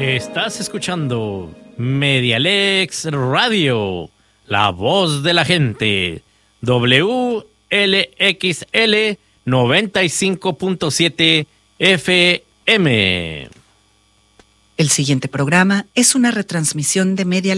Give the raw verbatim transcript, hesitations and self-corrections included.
Estás escuchando Medialex Radio, la voz de la gente. W L X L noventa y cinco punto siete F M. El siguiente programa es una retransmisión de Medialex.